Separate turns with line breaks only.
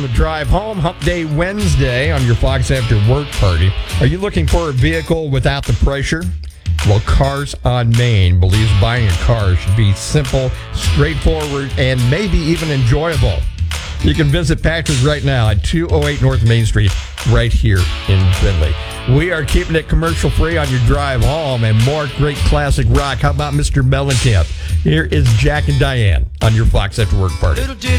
The drive home, Hump Day Wednesday on your Fox After Work party. Are you looking for a vehicle without the pressure? Well, Cars on Main believes buying a car should be simple, straightforward, and maybe even enjoyable. You can visit Patrick's right now at 208 North Main Street, right here in Findlay. We are keeping it commercial free on your drive home, and more great classic rock. How about Mr. Mellencamp? Here is Jack and Diane on your Fox After Work party.